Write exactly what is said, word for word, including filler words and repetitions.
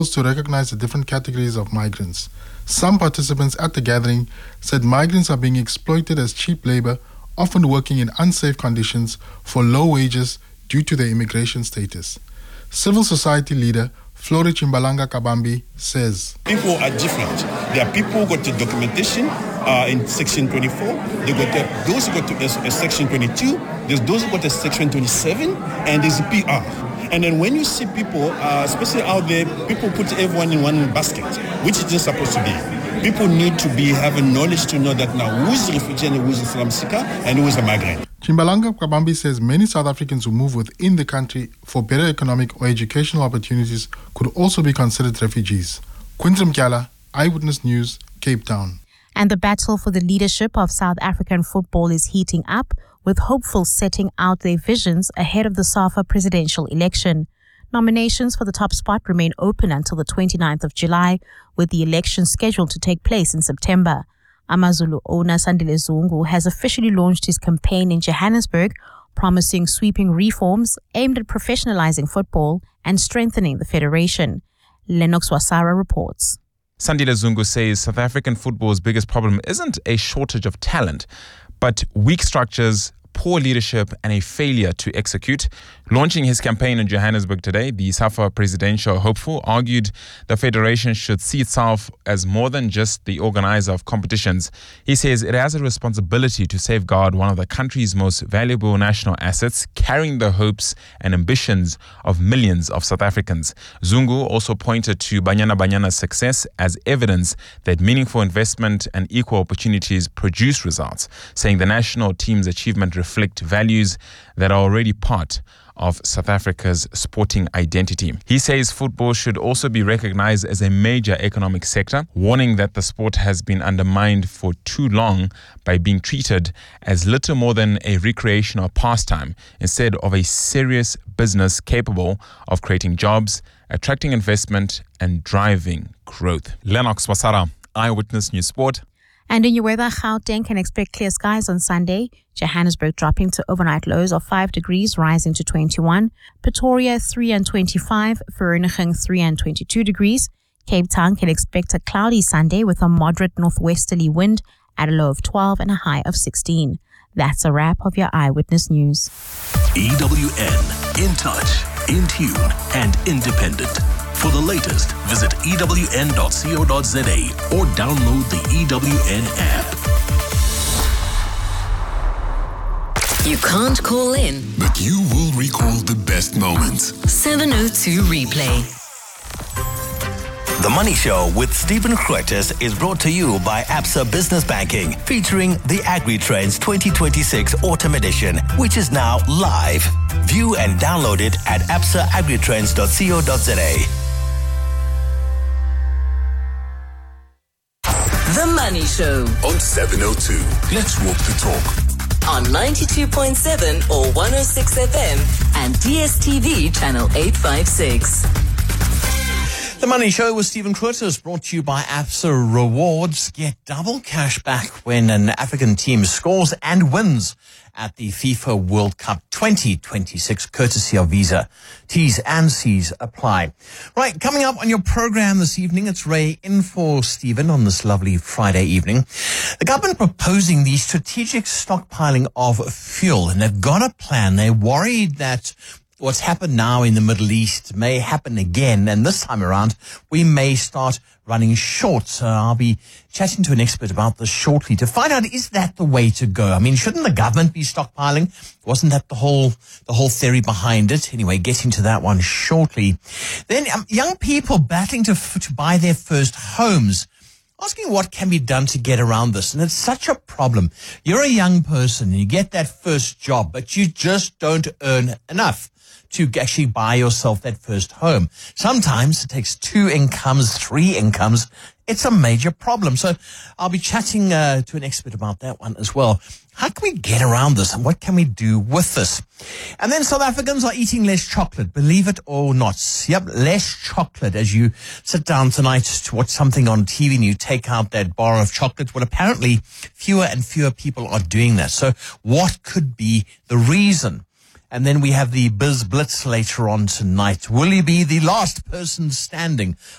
to recognize the different categories of migrants. Some participants at the gathering said migrants are being exploited as cheap labor, often working in unsafe conditions for low wages due to their immigration status. Civil society leader Flori Chimbalanga Kabambi says, people are different. There are people who got the documentation uh, in Section twenty-four. They got the, those who got to a, a Section twenty-two. There's those who got a Section twenty-seven, and there's a P R. And then when you see people, uh, especially out there, people put everyone in one basket, which is just supposed to be. People need to be having knowledge to know that now who is a refugee and who is a asylum seeker and who is a migrant. Chimbalanga Kabambi says many South Africans who move within the country for better economic or educational opportunities could also be considered refugees. Quintum Kyala, Eyewitness News, Cape Town. And the battle for the leadership of South African football is heating up, with hopefuls setting out their visions ahead of the SAFA presidential election. Nominations for the top spot remain open until the twenty-ninth of July, with the election scheduled to take place in September. AmaZulu owner Sandile Zungu has officially launched his campaign in Johannesburg, promising sweeping reforms aimed at professionalizing football and strengthening the federation. Lennox Wasara reports. Sandile Zungu says South African football's biggest problem isn't a shortage of talent, but weak structures, poor leadership and a failure to execute. Launching his campaign in Johannesburg today, the SAFA presidential hopeful argued the federation should see itself as more than just the organizer of competitions. He says it has a responsibility to safeguard one of the country's most valuable national assets, carrying the hopes and ambitions of millions of South Africans. Zungu also pointed to Banyana Banyana's success as evidence that meaningful investment and equal opportunities produce results, saying the national team's achievement reflect values that are already part of South Africa's sporting identity. He says football should also be recognized as a major economic sector, warning that the sport has been undermined for too long by being treated as little more than a recreational pastime instead of a serious business capable of creating jobs, attracting investment and driving growth. Lennox Wasara, Eyewitness News Sport. And in your weather, Gauteng can expect clear skies on Sunday. Johannesburg dropping to overnight lows of five degrees, rising to twenty-one. Pretoria three and twenty-five. Vereeniging three and twenty-two degrees. Cape Town can expect a cloudy Sunday with a moderate northwesterly wind at a low of twelve and a high of sixteen. That's a wrap of your Eyewitness News. E W N, in touch, in tune and independent. For the latest, visit E W N dot co dot za or download the E W N app. You can't call in, but you will recall the best moments. seven oh two Replay. The Money Show with Stephen Kreuters is brought to you by Absa Business Banking, featuring the AgriTrends twenty twenty-six Autumn Edition, which is now live. View and download it at absa agritrends dot co dot za. The Money Show on seven oh two. Let's walk the talk. On ninety-two point seven or one oh six F M and D S T V channel eight fifty-six. The Money Show with Stephen Kreuters, brought to you by Absa Rewards. Get double cash back when an African team scores and wins at the FIFA World Cup twenty twenty-six, courtesy of Visa. T's and C's apply. Right, coming up on your program this evening, it's Ray in for Stephen on this lovely Friday evening. The government proposing the strategic stockpiling of fuel, and they've got a plan. They're worried that what's happened now in the Middle East may happen again, and this time around we may start running short. So I'll be chatting to an expert about this shortly to find out, is that the way to go? I mean, shouldn't the government be stockpiling? Wasn't that the whole the whole theory behind it? Anyway, getting to that one shortly. Then um, young people battling to to buy their first homes, asking what can be done to get around this. And it's such a problem. You're a young person and you get that first job, but you just don't earn enough to actually buy yourself that first home. Sometimes it takes two incomes, three incomes. It's a major problem. So I'll be chatting uh, to an expert about that one as well. How can we get around this and what can we do with this? And then South Africans are eating less chocolate, believe it or not. Yep, less chocolate as you sit down tonight to watch something on T V and you take out that bar of chocolate. Well, apparently fewer and fewer people are doing that. So what could be the reason? And then we have the Biz Blitz later on tonight. Will he be the last person standing